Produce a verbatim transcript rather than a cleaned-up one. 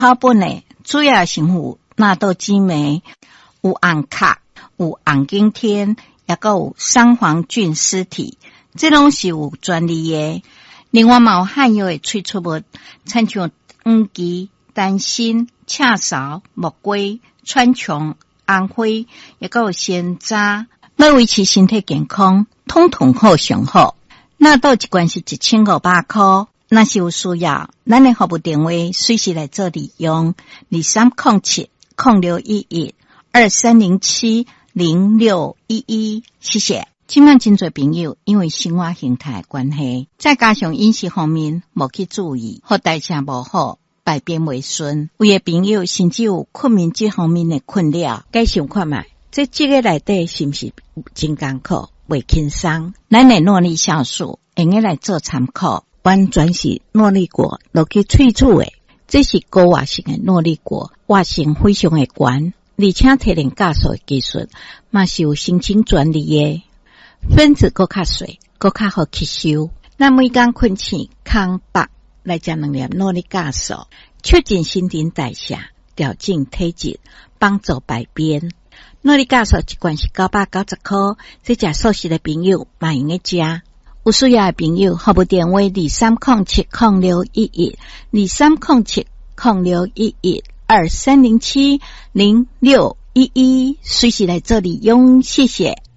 草本的主要成分纳豆激酶，有红卡，有红景天，也个有三黄菌丝体，这拢是有专利的。另外嘛有含有的催促物，亲像黄芪、丹参、赤芍、木瓜、川穹、红花，也个有鲜渣，要维持身体健康，统统好上好。纳豆一罐是一千五百块，若是有需要，咱的服务电话随时来做利用，二三零七零六一一二三零七零六一一，谢谢。今晚真侪朋友因为生活形态的关系，再加上饮食方面无去注意，或代谢无好，排便未顺，有的朋友甚至有困眠这方面的困扰，该想看卖，这这个内底是不是真艰苦？袂轻松，咱的诺丽酵素用个来做参考，完全是诺丽果落去萃取的，这是高活性的诺丽果，活性非常的高，而且提炼酵素的技术嘛是有申请专利的，分子更较细，更较好吸收。咱每天困醒空腹来食两粒诺丽酵素，促进新陈代谢，调整体质，帮助排便。诺丽酵素一罐是九百九十块，这食素食的朋友嘛用个食。有需要的朋友，服务电话二三零七零六一一二三零七零六一一二三零七零六一一，随时来这里用，谢谢。